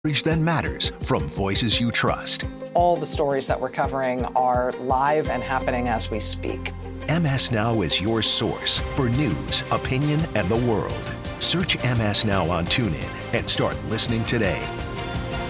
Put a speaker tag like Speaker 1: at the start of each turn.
Speaker 1: That matters from voices you trust.
Speaker 2: All the stories that we're covering are live and happening as we speak.
Speaker 1: MS Now is your source for news, opinion, and the world. Search MS Now on TuneIn and start listening today.